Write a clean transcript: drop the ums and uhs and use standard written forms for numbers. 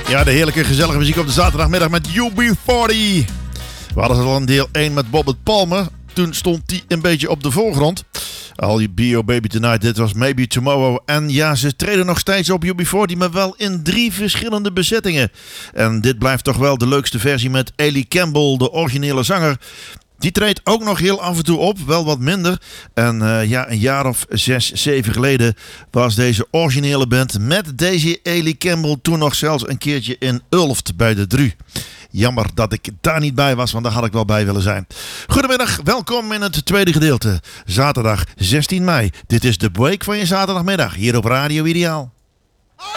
Ja, de heerlijke gezellige muziek op de zaterdagmiddag met UB40. We hadden al een deel 1 met Bobbert Palmer. Toen stond die een beetje op de voorgrond. Al je Bio Baby Tonight, dit was Maybe Tomorrow. En ja, ze treden nog steeds op UB40, maar wel in 3 verschillende bezettingen. En dit blijft toch wel de leukste versie met Ellie Campbell, de originele zanger. Die treedt ook nog heel af en toe op, wel wat minder. En een jaar of 6, 7 geleden was deze originele band met deze Ellie Campbell toen nog zelfs een keertje in Ulft bij de Dru. Jammer dat ik daar niet bij was, want daar had ik wel bij willen zijn. Goedemiddag, welkom in het tweede gedeelte. Zaterdag 16 mei. Dit is de break van je zaterdagmiddag hier op Radio Ideaal.